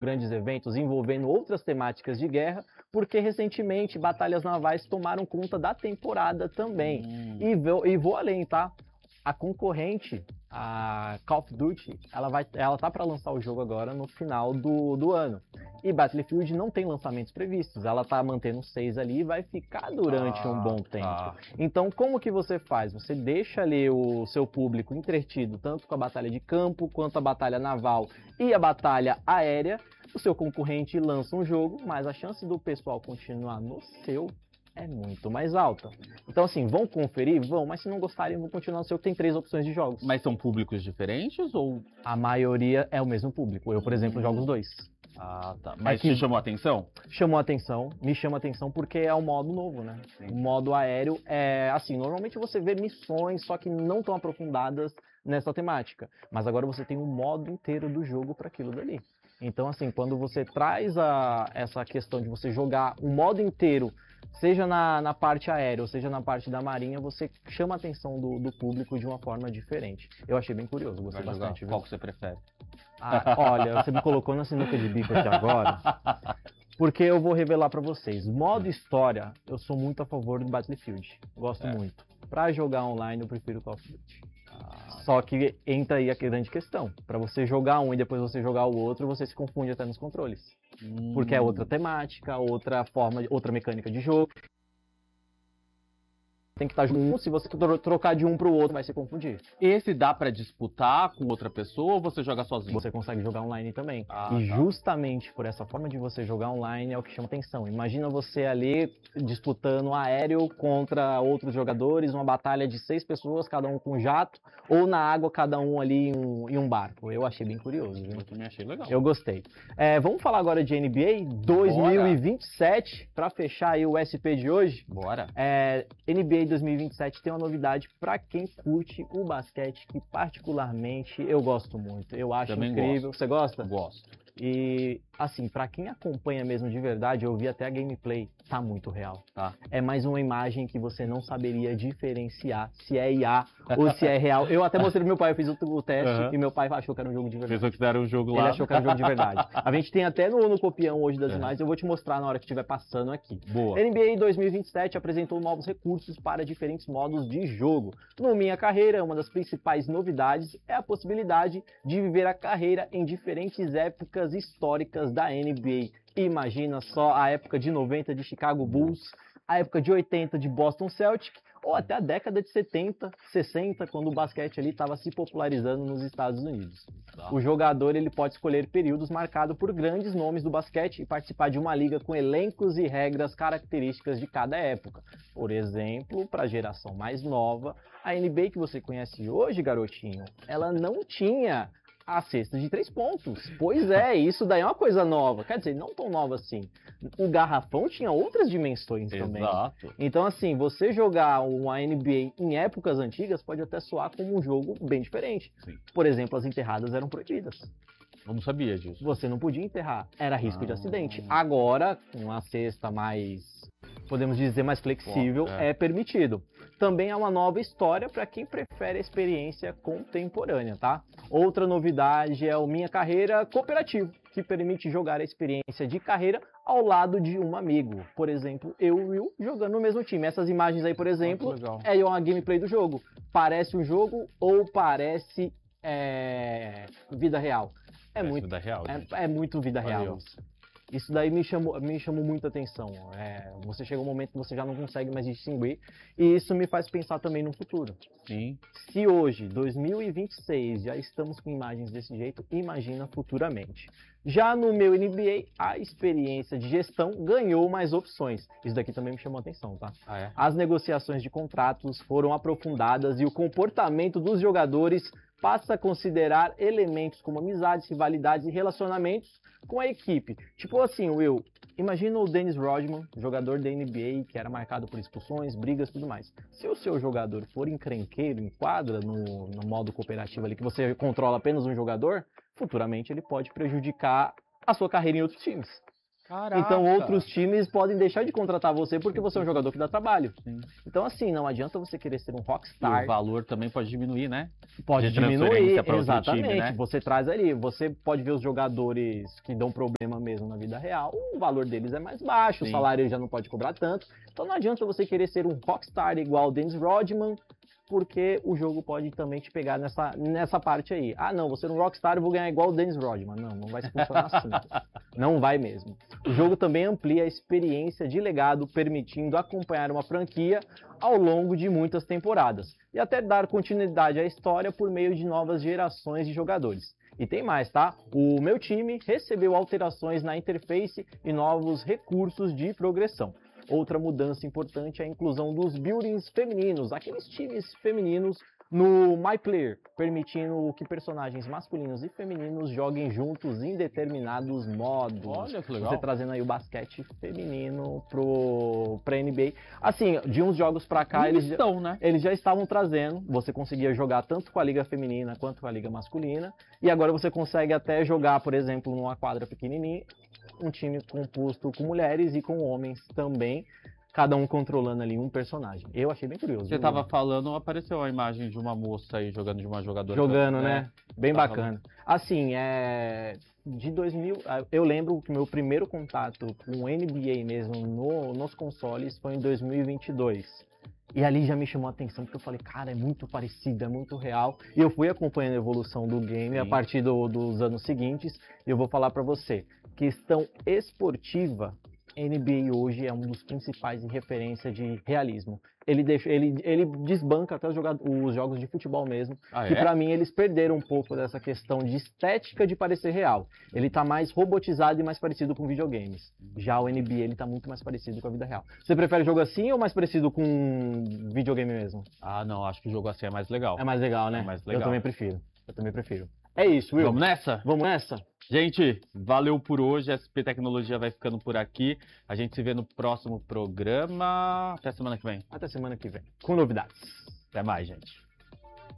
grandes eventos envolvendo outras temáticas de guerra, porque recentemente batalhas navais tomaram conta da temporada também. E vou além, tá? A concorrente, a Call of Duty, ela tá para lançar o jogo agora no final do ano. E Battlefield não tem lançamentos previstos, ela tá mantendo 6 ali e vai ficar durante um bom tempo. Então, como que você faz? Você deixa ali o seu público entretido, tanto com a batalha de campo, quanto a batalha naval e a batalha aérea. O seu concorrente lança um jogo, mas a chance do pessoal continuar no seu é muito mais alta. Então, assim, vão conferir? Vão, mas se não gostarem, vão continuar no seu, que tem 3 opções de jogos. Mas são públicos diferentes ou...? A maioria é o mesmo público. Eu, por exemplo, jogo os 2. Ah, tá. Mas te chamou a atenção? Chamou a atenção, me chama a atenção porque é um modo novo, né? Sim. O modo aéreo é, assim, normalmente você vê missões, só que não tão aprofundadas nessa temática. Mas agora você tem um modo inteiro do jogo para aquilo dali. Então, assim, quando você traz essa questão de você jogar um modo inteiro, seja na parte aérea ou seja na parte da marinha, você chama a atenção do público de uma forma diferente. Eu achei bem curioso, gostei bastante. Qual que você prefere? Olha, você me colocou na sinuca de bico aqui agora, porque eu vou revelar pra vocês. Modo história, eu sou muito a favor do Battlefield, gosto muito. Pra jogar online, eu prefiro Call of Duty. Só que entra aí a grande questão. Pra você jogar um e depois você jogar o outro, você se confunde até nos controles. Porque é outra temática, outra forma, outra mecânica de jogo. Tem que estar junto, se você trocar de um pro outro, vai se confundir. Esse dá pra disputar com outra pessoa ou você joga sozinho? Você consegue jogar online também. Justamente por essa forma de você jogar online é o que chama atenção. Imagina você ali disputando aéreo contra outros jogadores, uma batalha de 6 pessoas, cada um com jato, ou na água, cada um ali em um barco. Eu achei bem curioso, viu? Eu também achei legal. Eu gostei. Vamos falar agora de NBA 2027, para fechar aí o SP de hoje. Bora. NBA 2027 tem uma novidade para quem curte o basquete, que particularmente eu gosto muito. Eu acho também incrível. Gosto. Você gosta? Gosto. E, assim, pra quem acompanha mesmo de verdade, eu vi até a gameplay, tá muito real, tá? É mais uma imagem que você não saberia diferenciar se é IA ou se é real. Eu até mostrei pro meu pai, eu fiz o teste e meu pai achou que era um jogo de verdade. Pensou que era um jogo lá. Ele achou que era um jogo de verdade. A gente tem até no copião hoje das imagens, eu vou te mostrar na hora que estiver passando aqui. Boa. NBA 2027 apresentou novos recursos para diferentes modos de jogo. No Minha Carreira, uma das principais novidades é a possibilidade de viver a carreira em diferentes épocas históricas da NBA. Imagina só a época de 90 de Chicago Bulls, a época de 80 de Boston Celtic, ou até a década de 70, 60, quando o basquete ali estava se popularizando nos Estados Unidos. O jogador ele pode escolher períodos marcados por grandes nomes do basquete e participar de uma liga com elencos e regras características de cada época. Por exemplo, para a geração mais nova, a NBA que você conhece hoje, garotinho, ela não tinha a cesta de 3 pontos. Pois é, isso daí é uma coisa nova. Quer dizer, não tão nova assim. O garrafão tinha outras dimensões também. Exato. Então, assim, você jogar uma NBA em épocas antigas pode até soar como um jogo bem diferente. Sim. Por exemplo, as enterradas eram proibidas. Eu não sabia disso. Você não podia enterrar. Era risco de acidente. Agora, com a cesta mais, podemos dizer, mais flexível, é permitido. Também há uma nova história para quem prefere a experiência contemporânea, tá? Outra novidade é o Minha Carreira Cooperativo, que permite jogar a experiência de carreira ao lado de um amigo. Por exemplo, eu e o Will jogando no mesmo time. Essas imagens aí, por exemplo, é uma gameplay do jogo. Parece um jogo ou parece vida real? É muito vida real. É muito vida real isso. Isso daí me chamou muita atenção. Você chega um momento que você já não consegue mais distinguir. E isso me faz pensar também no futuro. Sim. Se hoje, 2026, já estamos com imagens desse jeito, imagina futuramente. Já no meu NBA, a experiência de gestão ganhou mais opções. Isso daqui também me chamou a atenção, tá? As negociações de contratos foram aprofundadas e o comportamento dos jogadores passa a considerar elementos como amizades, rivalidades e relacionamentos com a equipe. Tipo assim, Will, imagina o Dennis Rodman, jogador da NBA, que era marcado por expulsões, brigas e tudo mais. Se o seu jogador for encrenqueiro, em quadra, no modo cooperativo ali, que você controla apenas um jogador, futuramente ele pode prejudicar a sua carreira em outros times. Caraca. Então outros times podem deixar de contratar você porque você é um jogador que dá trabalho. Sim. Então assim, não adianta você querer ser um E rockstar. o valor também pode diminuir, né? Pode de diminuir, transferência pra outro exatamente. time, né? Você traz ali, você pode ver os jogadores que dão problema mesmo na vida real, o valor deles é mais baixo, Sim. o salário já não pode cobrar tanto. Então não adianta você querer ser um rockstar igual o Dennis Rodman, porque o jogo pode também te pegar nessa parte aí. Ah, não, vou ser um rockstar e vou ganhar igual o Dennis Rodman. Não, não vai funcionar assim. Não vai mesmo. O jogo também amplia a experiência de legado, permitindo acompanhar uma franquia ao longo de muitas temporadas e até dar continuidade à história por meio de novas gerações de jogadores. E tem mais, tá? O meu time recebeu alterações na interface e novos recursos de progressão. Outra mudança importante é a inclusão dos buildings femininos, aqueles times femininos no MyPlayer, permitindo que personagens masculinos e femininos joguem juntos em determinados modos. Olha que legal. Você trazendo aí o basquete feminino pra NBA. Assim, de uns jogos pra cá, eles já estavam trazendo. Você conseguia jogar tanto com a liga feminina quanto com a liga masculina. E agora você consegue até jogar, por exemplo, numa quadra pequenininha, um time composto com mulheres e com homens também, cada um controlando ali um personagem. Eu achei bem curioso. Você tava falando, apareceu a imagem de uma moça aí jogando, de uma jogadora. Jogando, né? Bem Tava bacana. Assim, de 2000, eu lembro que meu primeiro contato com o NBA mesmo nos consoles foi em 2022. E ali já me chamou a atenção, porque eu falei, cara, é muito parecido, é muito real. E eu fui acompanhando a evolução do game Sim. a partir dos anos seguintes. E eu vou falar pra você, questão esportiva, NBA hoje é um dos principais em referência de realismo. Ele desbanca até os jogos de futebol mesmo, que pra mim eles perderam um pouco dessa questão de estética de parecer real. Ele tá mais robotizado e mais parecido com videogames. Já o NBA ele tá muito mais parecido com a vida real. Você prefere jogo assim ou mais parecido com videogame mesmo? Ah, não, acho que o jogo assim é mais legal. É mais legal, né? É mais legal. Eu também prefiro. Eu também prefiro. É isso, Will. Vamos nessa? Vamos nessa? Gente, valeu por hoje. A SP Tecnologia vai ficando por aqui. A gente se vê no próximo programa. Até semana que vem. Até semana que vem. Com novidades. Até mais, gente.